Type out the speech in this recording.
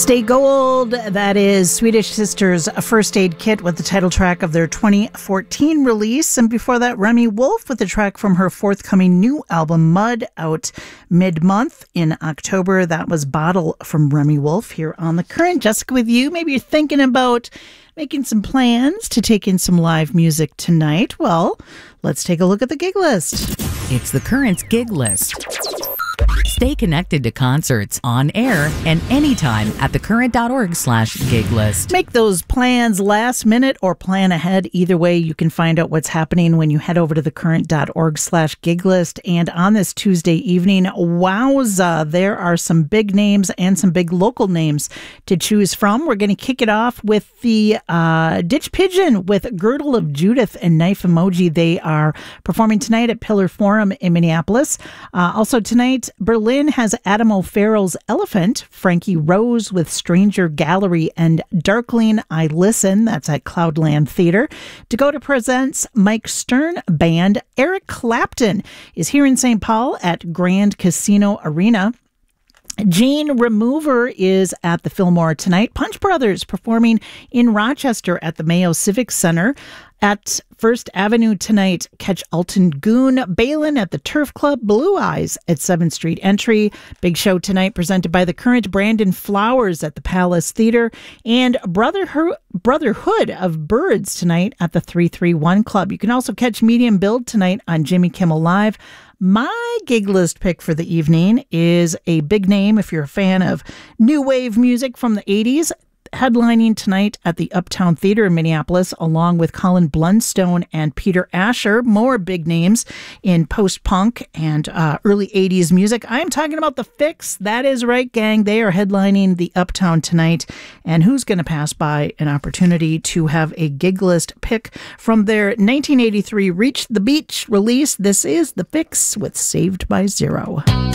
Stay Gold, that is Swedish Sisters' First Aid Kit with the title track of their 2014 release. And before that, Remi Wolf with the track from her forthcoming new album, Mud, out mid-month in October. That was Bottle from Remi Wolf here on The Current. Jessica with you. Maybe you're thinking about making some plans to take in some live music tonight. Well, let's take a look at the gig list. It's The Current's gig list. Stay connected to concerts on air and anytime at thecurrent.org/gig list. Make those plans last minute or plan ahead. Either way, you can find out what's happening when you head over to thecurrent.org/gig list. And on this Tuesday evening, wowza, there are some big names and some big local names to choose from. We're going to kick it off with the Ditch Pigeon with Girdle of Judith and Knife Emoji. They are performing tonight at Pillar Forum in Minneapolis. Also tonight, Berlin has Adam O'Farrell's Elephant, Frankie Rose with Stranger Gallery, and Darkling I Listen. That's at Cloudland Theater. Dakota presents Mike Stern Band. Eric Clapton is here in St. Paul at Grand Casino Arena. Gene Remover is at the Fillmore tonight. Punch Brothers performing in Rochester at the Mayo Civic Center. At First Avenue tonight, catch Alton Goon, Balin at the Turf Club, Blue Eyes at 7th Street Entry. Big show tonight presented by The Current, Brandon Flowers at the Palace Theater, and Brotherhood of Birds tonight at the 331 Club. You can also catch Medium Build tonight on Jimmy Kimmel Live. My gig list pick for the evening is a big name if you're a fan of new wave music from the 80s. Headlining tonight at the Uptown Theater in Minneapolis, along with Colin Blunstone and Peter Asher. More big names in post-punk and early 80s music. I'm talking about The Fix. That is right, gang. They are headlining the Uptown tonight. And who's going to pass by an opportunity to have a gig list pick from their 1983 Reach the Beach release? This is The Fix with Saved by Zero.